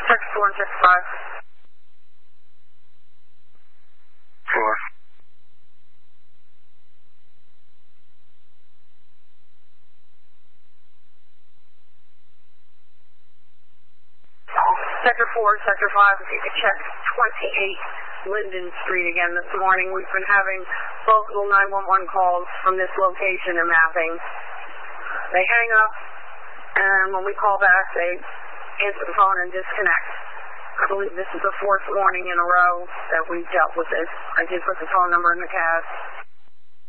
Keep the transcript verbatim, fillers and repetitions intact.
Sector four and Sector five. Four. Sector four, Sector five, if you could check twenty-eight Linden Street again this morning. We've been having local nine one one calls from this location and mapping. They hang up, and when we call back, they answer the phone and disconnect. I believe this is the fourth morning in a row that we've dealt with this. I did put the phone number in the cast.